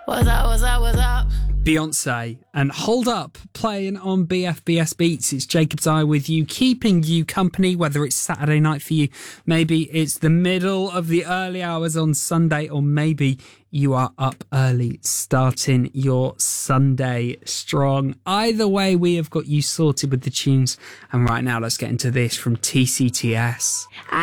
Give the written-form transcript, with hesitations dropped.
What's up? Beyonce and Hold Up playing on BFBS Beats. It's Jacob's Eye with you, keeping you company, whether it's Saturday night for you, maybe it's the middle of the early hours on Sunday, or maybe you are up early starting your Sunday strong. Either way, we have got you sorted with the tunes. And right now, let's get into this from TCTS.